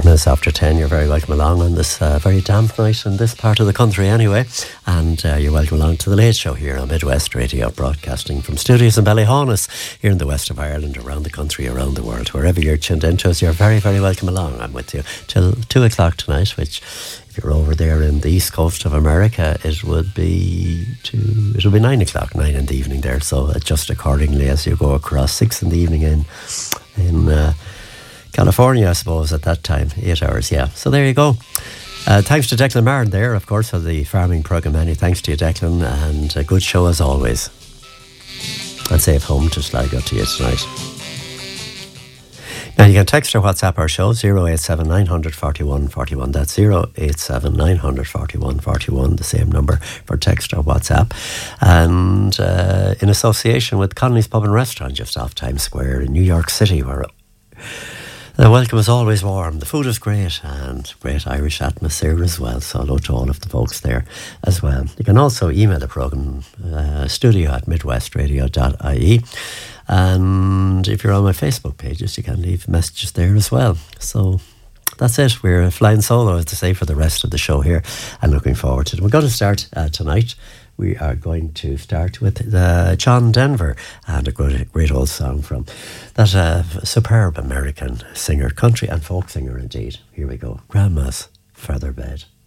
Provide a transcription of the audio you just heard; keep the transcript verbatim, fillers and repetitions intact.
minutes after ten. You're very welcome along on this uh, very damp night in this part of the country anyway. And uh, you're welcome along to the Late Show here on Midwest Radio, broadcasting from studios in Ballyhaunis, here in the west of Ireland, around the country, around the world. Wherever you're tuned into us, you're very, very welcome along. I'm with you till two o'clock tonight, which, if you're over there in the east coast of America, it would be two, it would be nine o'clock, nine in the evening there. So adjust accordingly as you go across. Six in the evening in in uh, California, I suppose, at that time. Eight hours, yeah. So there you go. Uh, thanks to Declan Martin there, of course, for the farming programme. Many thanks to you, Declan, and a good show as always. And safe home to Sligo to you tonight. Now you can text or WhatsApp our show zero eight seven nine hundred forty-one forty-one. That's zero eight seven nine hundred forty-one forty-one, the same number for text or WhatsApp. And uh, in association with Connolly's Pub and Restaurant just off Times Square in New York City, where the welcome is always warm, the food is great, and great Irish atmosphere as well. So hello to all of the folks there as well. You can also email the programme, uh, studio at midwestradio dot I E. And if you're on my Facebook pages, you can leave messages there as well. So that's it. We're flying solo, as to say, for the rest of the show here, and looking forward to it. We're going to start uh, tonight. We are going to start with uh, John Denver and a great, great old song from that uh, superb American singer, country and folk singer indeed. Here we go. Grandma's Feather Bed.